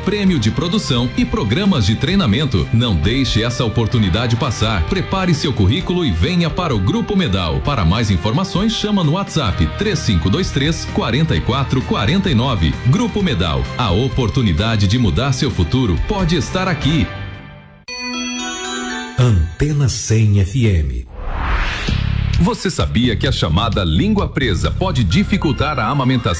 prêmio de produção e programas de treinamento. Não deixe essa oportunidade passar. Prepare seu currículo e venha para o Grupo Medal. Para mais informações, chama no WhatsApp 3523 4449. Grupo Medal. A oportunidade de mudar seu futuro pode estar aqui. Antena 100 FM. Você sabia que a chamada língua presa pode dificultar a amamentação